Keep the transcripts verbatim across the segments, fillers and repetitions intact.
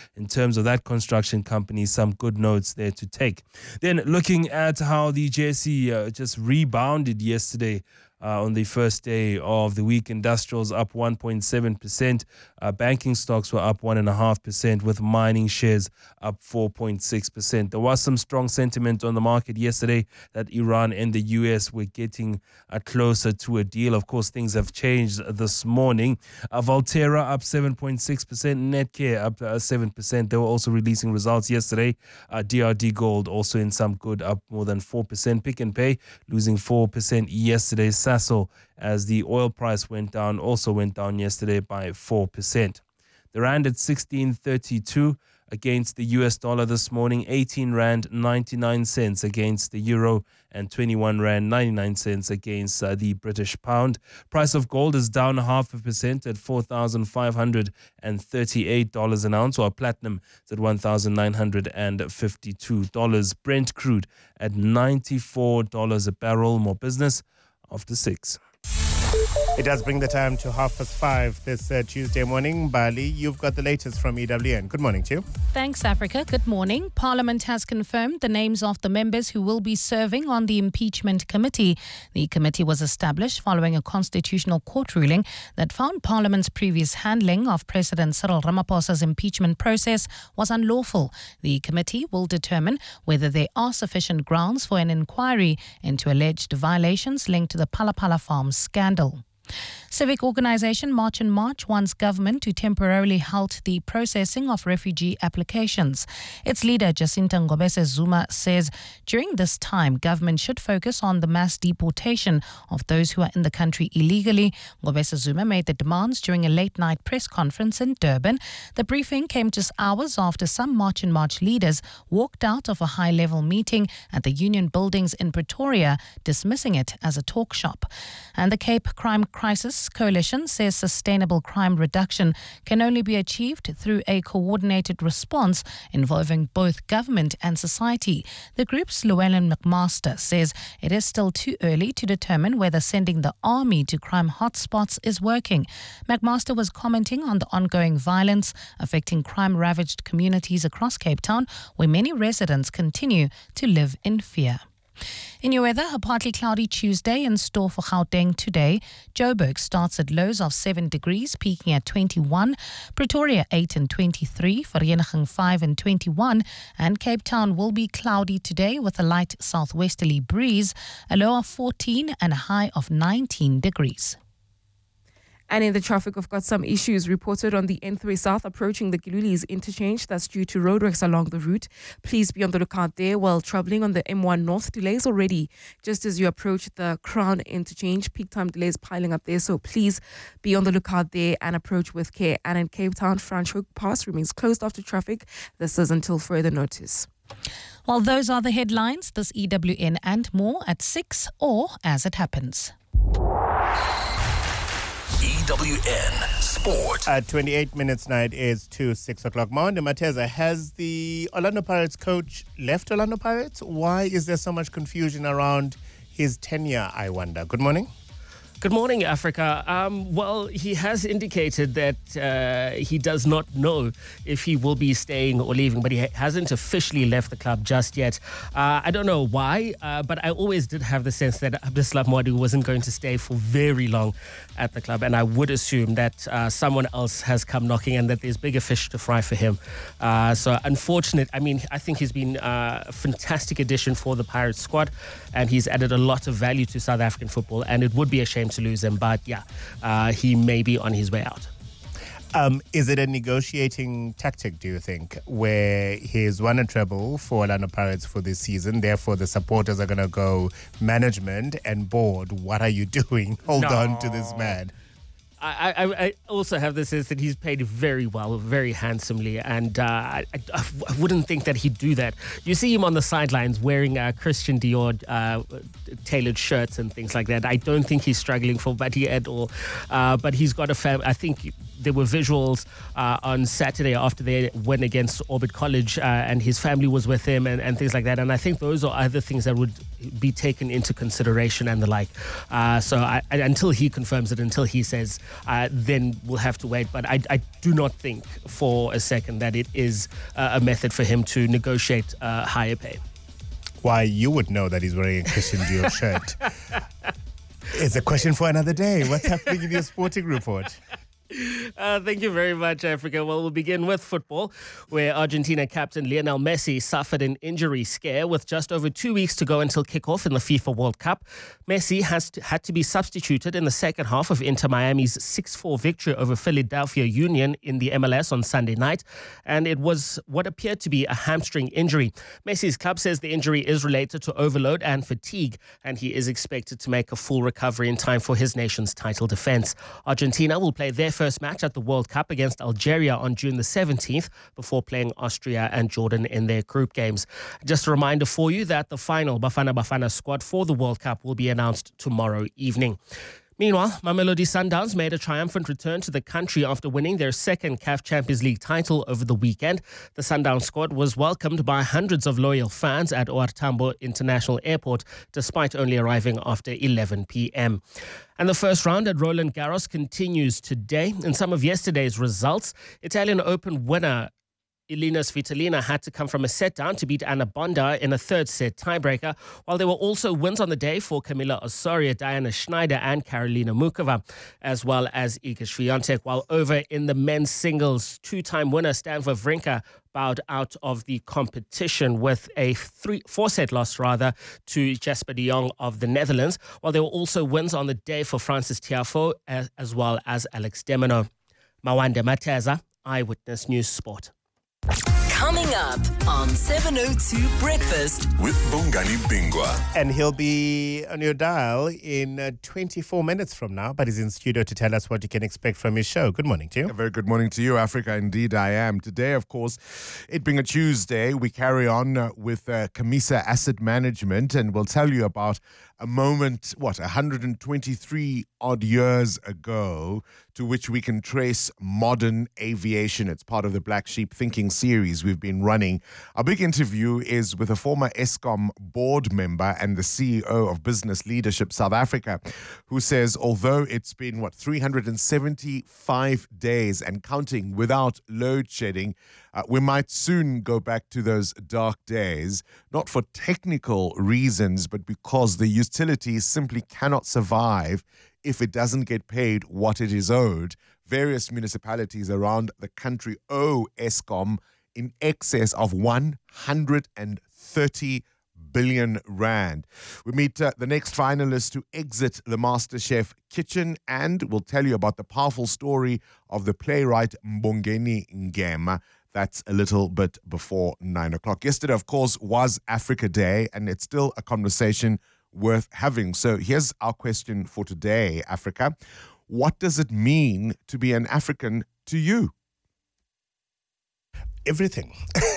in terms of that construction company, some good notes there to take. Then looking at how the J S E uh, just rebounded yesterday. Uh, on the first day of the week, industrials up one point seven percent. Uh, banking stocks were up one point five percent, with mining shares up four point six percent. There was some strong sentiment on the market yesterday that Iran and the U S were getting uh, closer to a deal. Of course, things have changed this morning. Uh, Valterra up seven point six percent. Netcare up uh, seven percent. They were also releasing results yesterday. Uh, D R D Gold also in some good, up more than four percent. Pick n Pay losing four percent yesterday. Sasol, as the oil price went down, also went down yesterday by four percent. The rand at sixteen thirty-two against the U S dollar this morning, eighteen rand ninety-nine cents against the euro, and twenty-one rand ninety-nine cents against uh, the British pound. Price of gold is down half a percent at four thousand five hundred thirty-eight dollars an ounce, while platinum is at one thousand nine hundred fifty-two dollars. Brent crude at ninety-four dollars a barrel. More business after six. It does bring the time to half past five this uh, Tuesday morning. Bali, you've got the latest from E W N. Good morning to you. Thanks, Africa. Good morning. Parliament has confirmed the names of the members who will be serving on the impeachment committee. The committee was established following a constitutional court ruling that found Parliament's previous handling of President Cyril Ramaphosa's impeachment process was unlawful. The committee will determine whether there are sufficient grounds for an inquiry into alleged violations linked to the Phala Phala Farms scandal. Civic organisation March and March wants government to temporarily halt the processing of refugee applications. Its leader, Jacinta Ngobese Zuma, says during this time, government should focus on the mass deportation of those who are in the country illegally. Ngobese Zuma made the demands during a late-night press conference in Durban. The briefing came just hours after some March and March leaders walked out of a high-level meeting at the Union Buildings in Pretoria, dismissing it as a talk shop. And the Cape Crime Crisis Coalition says sustainable crime reduction can only be achieved through a coordinated response involving both government and society. The group's Llewellyn McMaster says it is still too early to determine whether sending the army to crime hotspots is working. McMaster was commenting on the ongoing violence affecting crime-ravaged communities across Cape Town, where many residents continue to live in fear. In your weather, a partly cloudy Tuesday in store for Gauteng today. Joburg starts at lows of seven degrees, peaking at twenty-one. Pretoria eight and twenty-three, Vereeniging five and twenty-one. And Cape Town will be cloudy today with a light southwesterly breeze, a low of fourteen and a high of nineteen degrees. And in the traffic, we've got some issues reported on the N three South approaching the Giluli's interchange. That's due to roadworks along the route. Please be on the lookout there. While travelling on the M one North, delays already just as you approach the Crown interchange. Peak time delays piling up there. So please be on the lookout there and approach with care. And in Cape Town, Franschhoek Pass remains closed after traffic. This is until further notice. Well, those are the headlines. This E W N and more at six or as it happens. E W N Sport. At twenty-eight minutes now, it is to six o'clock. Mawande Mateza, has the Orlando Pirates coach left Orlando Pirates? Why is there so much confusion around his tenure, I wonder? Good morning. Good morning, Africa. Um, well, he has indicated that uh, he does not know if he will be staying or leaving, but he ha- hasn't officially left the club just yet. Uh, I don't know why, uh, but I always did have the sense that Abdislav Moadu wasn't going to stay for very long at the club, and I would assume that uh, someone else has come knocking and that there's bigger fish to fry for him. Uh, so unfortunate. I mean, I think he's been uh, a fantastic addition for the Pirates squad, and he's added a lot of value to South African football, and it would be a shame to lose him, but yeah, uh, he may be on his way out. Um, is it a negotiating tactic, do you think, where he's won a treble for Orlando Pirates for this season, therefore the supporters are going to go, management and board, what are you doing? Hold no. on to this man. I, I, I also have the sense that he's paid very well, very handsomely, and uh, I, I wouldn't think that he'd do that. You see him on the sidelines wearing uh, Christian Dior uh, tailored shirts and things like that. I don't think he's struggling for Bati at all, uh, but he's got a family. I think there were visuals uh, on Saturday after they win against Orbit College, uh, and his family was with him and, and things like that. And I think those are other things that would be taken into consideration and the like. Uh, so I, I, until he confirms it, until he says, uh, then we'll have to wait. But I, I do not think for a second that it is uh, a method for him to negotiate uh, higher pay. Why, you would know that he's wearing a Christian Dior shirt. It's a question for another day. What's happening in your sporting report? Uh, thank you very much, Africa. Well, we'll begin with football, where Argentina captain Lionel Messi suffered an injury scare with just over two weeks to go until kickoff in the FIFA World Cup. Messi has to, had to be substituted in the second half of Inter Miami's six four victory over Philadelphia Union in the M L S on Sunday night, and it was what appeared to be a hamstring injury. Messi's club says the injury is related to overload and fatigue, and he is expected to make a full recovery in time for his nation's title defense. Argentina will play their first match at the World Cup against Algeria on June the seventeenth before playing Austria and Jordan in their group games. Just a reminder for you that the final Bafana Bafana squad for the World Cup will be announced tomorrow evening. Meanwhile, Mamelodi Sundowns made a triumphant return to the country after winning their second C A F Champions League title over the weekend. The Sundowns squad was welcomed by hundreds of loyal fans at O R Tambo International Airport, despite only arriving after eleven p.m. And the first round at Roland Garros continues today. In some of yesterday's results, Italian Open winner Elina Svitolina had to come from a set down to beat Anna Bonda in a third set tiebreaker, while there were also wins on the day for Camila Osorio, Diana Schneider and Karolina Mukova, as well as Iga Swiatek. While over in the men's singles, two-time winner Stan Wawrinka bowed out of the competition with a three, four-set loss rather to Jasper de Jong of the Netherlands, while there were also wins on the day for Francis Tiafoe as, as well as Alex de Minaur. Mawande Mateza, Eyewitness News Sport. Coming up on seven oh two Breakfast with Bongani Bingwa. And he'll be on your dial in uh, twenty-four minutes from now, but he's in studio to tell us what you can expect from his show. Good morning to you. A very good morning to you, Africa. Indeed, I am. Today, of course, it being a Tuesday, we carry on uh, with uh, Camisa Asset Management, and we'll tell you about a moment, what, one hundred twenty-three odd years ago, to which we can trace modern aviation. It's part of the Black Sheep Thinking series we've been running. Our big interview is with a former Eskom board member and the C E O of Business Leadership South Africa, who says although it's been, what, three hundred seventy-five days and counting without load shedding, Uh, we might soon go back to those dark days, not for technical reasons, but because the utility simply cannot survive if it doesn't get paid what it is owed. Various municipalities around the country owe Eskom in excess of one hundred thirty billion rand. We meet uh, the next finalist to exit the MasterChef kitchen, and we'll tell you about the powerful story of the playwright Mbongeni Ngema. That's a little bit before nine o'clock. Yesterday, of course, was Africa Day, and it's still a conversation worth having. So here's our question for today, Africa. What does it mean to be an African to you? Everything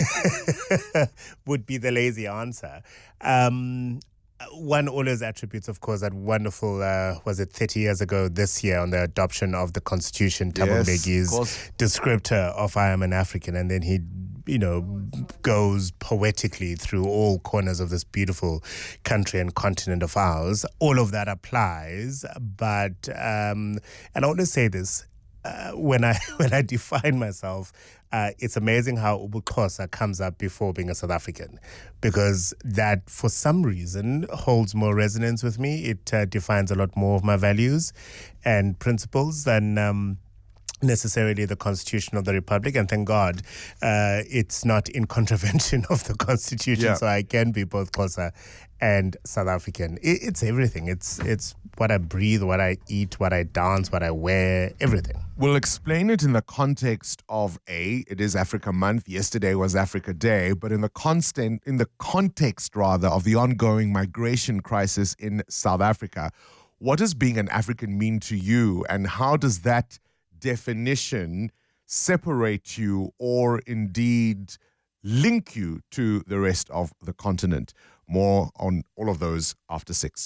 would be the lazy answer. Um, one always attributes, of course, that wonderful, uh, was it thirty years ago this year on the adoption of the Constitution, Thabo Mbeki's Yes, descriptor of I am an African. And then he, you know, goes poetically through all corners of this beautiful country and continent of ours. All of that applies. But, um, and I want to say this, uh, when I when I define myself, Uh, it's amazing how Ubukhosa comes up before being a South African, because that, for some reason, holds more resonance with me. It uh, defines a lot more of my values and principles than um, necessarily the Constitution of the Republic. And thank God uh, it's not in contravention of the Constitution, Yeah. so I can be both Xhosa and South African. It, it's everything. It's it's what I breathe, what I eat, what I dance, what I wear, everything. We'll explain it in the context of A, it is Africa Month. Yesterday was Africa Day, but in the constant, in the context rather of the ongoing migration crisis in South Africa. What does being an African mean to you, and how does that definition separate you or indeed link you to the rest of the continent? More on all of those after six.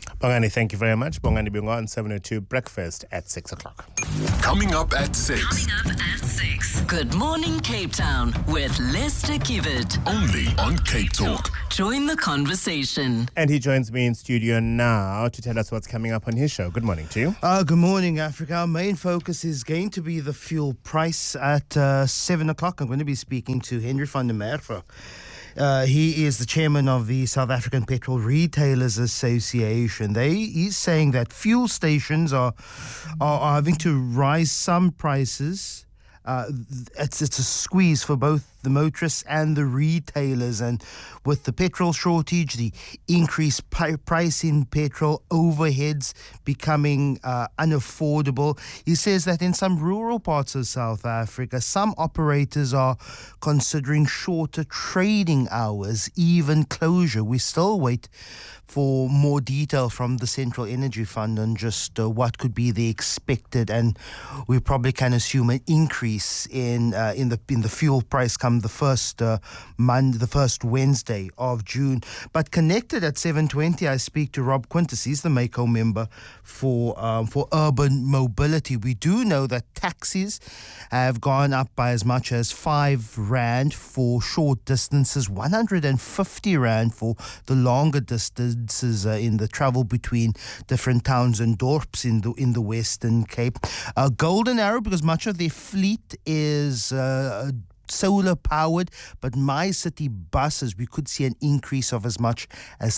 Bongani, thank you very much. Bongani Bingwa on seven oh two Breakfast at six o'clock. Coming up at six. Coming up at six. Good morning, Cape Town with Lester Kivet. Only on Cape Talk. Join the conversation. And he joins me in studio now to tell us what's coming up on his show. Good morning to you. Uh, good morning, Africa. Our main focus is going to be the fuel price at uh, seven o'clock. I'm going to be speaking to Henry van der Merwe. Uh, he is the chairman of the South African Petrol Retailers Association. They, he's saying that fuel stations are, are, are having to rise some prices. Uh, it's, it's a squeeze for both the motorists and the retailers. And with the petrol shortage, the increased pi- price in petrol, overheads becoming uh, unaffordable. He says that in some rural parts of South Africa, some operators are considering shorter trading hours, even closure. We still wait for more detail from the Central Energy Fund on just uh, what could be the expected, and we probably can assume an increase in uh, in the in the fuel price come the first uh, Monday, the first Wednesday of June. But connected at seven twenty, I speak to Rob Quintus. He's the MACO member for um, for urban mobility. We do know that taxis have gone up by as much as five rand for short distances, one hundred fifty rand for the longer distances uh, in the travel between different towns and dorps in the in the Western Cape. Uh, Golden Arrow, because much of their fleet is uh, solar powered, but My City buses, we could see an increase of as much as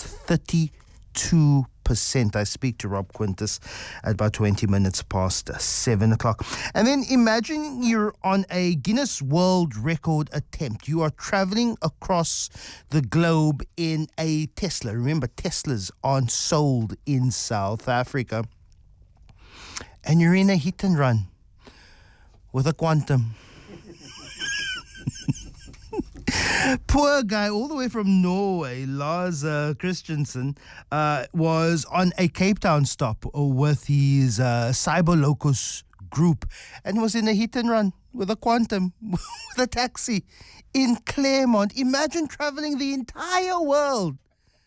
thirty-two percent. I speak to Rob Quintus at about twenty minutes past seven o'clock. And then imagine you're on a Guinness World Record attempt. You are traveling across the globe in a Tesla. Remember, Teslas aren't sold in South Africa. And you're in a hit and run with a Quantum. Poor guy, all the way from Norway, Lars uh, Christensen, uh, was on a Cape Town stop with his uh, Cyber Locus group and was in a hit and run with a Quantum, with a taxi in Claremont. Imagine traveling the entire world.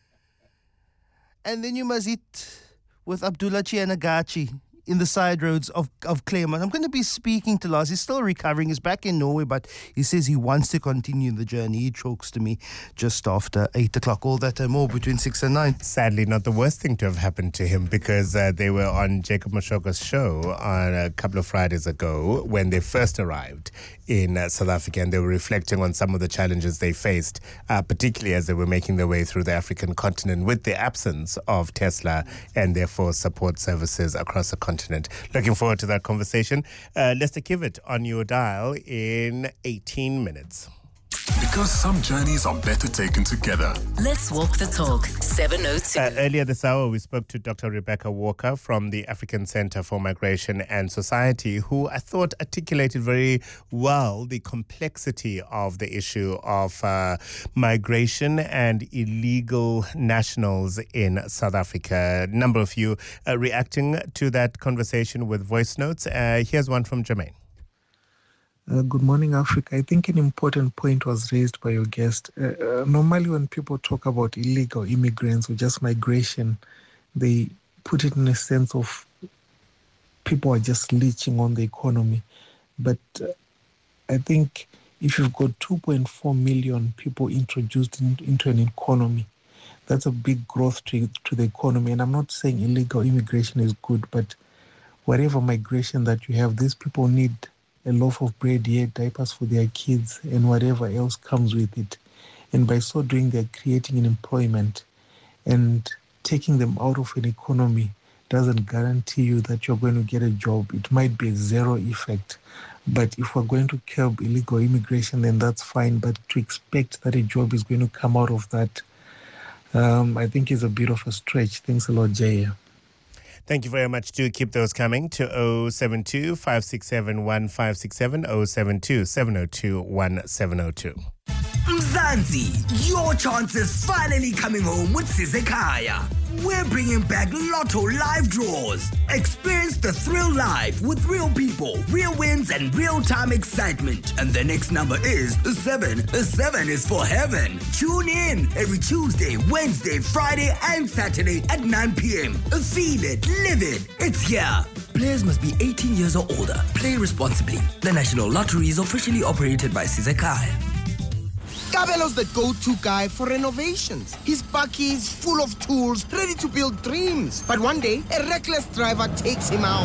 And then you must eat with Abdullah Chianagachi in the side roads of, of Claremont. I'm going to be speaking to Lars. He's still recovering. He's back in Norway, but he says he wants to continue the journey. He talks to me just after eight o'clock. All that and more between six and nine. Sadly, not the worst thing to have happened to him, because uh, they were on Jacob Moshoka's show on a couple of Fridays ago when they first arrived in uh, South Africa, and they were reflecting on some of the challenges they faced, uh, particularly as they were making their way through the African continent with the absence of Tesla and therefore support services across the continent. Looking forward to that conversation. Uh, Lester Kivet on your dial in eighteen minutes. Because some journeys are better taken together. Let's walk the talk. seven oh two. Uh, earlier this hour, we spoke to Doctor Rebecca Walker from the African Center for Migration and Society, who I thought articulated very well the complexity of the issue of uh, migration and illegal nationals in South Africa. A number of you uh, reacting to that conversation with voice notes. Uh, here's one from Jermaine. Uh, good morning, Africa. I think an important point was raised by your guest. Uh, uh, normally, when people talk about illegal immigrants or just migration, they put it in a sense of people are just leeching on the economy. But uh, I think if you've got two point four million people introduced in, into an economy, that's a big growth to, to the economy. And I'm not saying illegal immigration is good, but whatever migration that you have, these people need a loaf of bread here, diapers for their kids, and whatever else comes with it. And by so doing, they're creating an employment, and taking them out of an economy doesn't guarantee you that you're going to get a job. It might be a zero effect. But if we're going to curb illegal immigration, then that's fine. But to expect that a job is going to come out of that, um, I think is a bit of a stretch. Thanks a lot, Jay. Thank you very much. Do keep those coming to oh seven two, five six seven, one five six seven, oh seven two, seven oh two, one seven oh two. Mzansi, your chance is finally coming home with Sisekaya. We're bringing back Lotto live draws. Experience the thrill live with real people, real wins, and real-time excitement. And the next number is seven. seven is for heaven. Tune in every Tuesday, Wednesday, Friday, and Saturday at nine p.m. Feel it, live it. It's here. Players must be eighteen years or older. Play responsibly. The National Lottery is officially operated by Sisekaya. Kabelo's the go-to guy for renovations. His bakkie is full of tools, ready to build dreams. But one day, a reckless driver takes him out.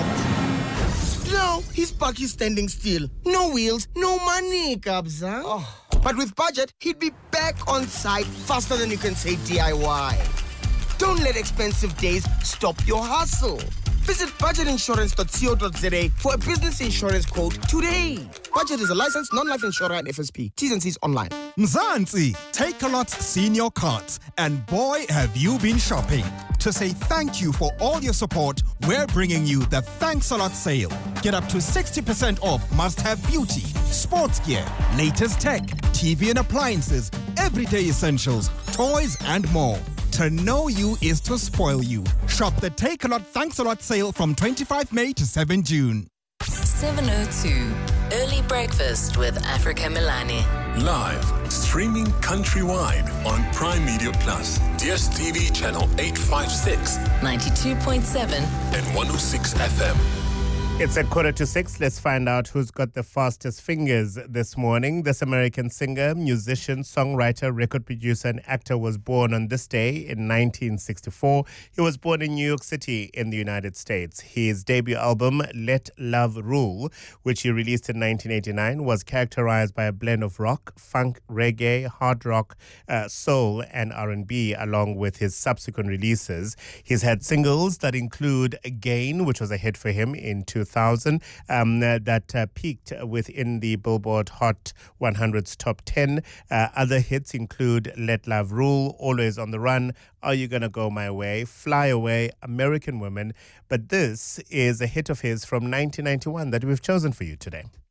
Now, his bakkie standing still. No wheels, no money, Kabza. Oh. But with budget, he'd be back on site faster than you can say D I Y. Don't let expensive days stop your hustle. Visit budget insurance dot co dot za for a business insurance quote today. Budget is a licensed non-life insurer and F S P. T's and C's online. Mzansi, Takealot's senior cards, and boy, have you been shopping. To say thank you for all your support, we're bringing you the Thanks a Lot sale. Get up to sixty percent off must-have beauty, sports gear, latest tech, T V and appliances, everyday essentials, toys, and more. To know you is to spoil you. Shop the Take A Lot Thanks A Lot sale from twenty-fifth May to seventh June. seven oh two, Early Breakfast with Africa Milani. Live, streaming countrywide on Prime Media Plus, D S T V channel eight fifty-six, ninety-two point seven, and one oh six F M. It's a quarter to six. Let's find out who's got the fastest fingers this morning. This American singer, musician, songwriter, record producer, and actor was born on this day in nineteen sixty-four. He was born in New York City in the United States. His debut album, Let Love Rule, which he released in nineteen eighty-nine, was characterized by a blend of rock, funk, reggae, hard rock, uh, soul, and R and B, along with his subsequent releases. He's had singles that include Again, which was a hit for him in two thousand, um, uh, that uh, peaked within the Billboard Hot one hundred's top ten. Uh, other hits include Let Love Rule, Always on the Run, Are You Gonna Go My Way, Fly Away, American Woman. But this is a hit of his from nineteen ninety-one that we've chosen for you today.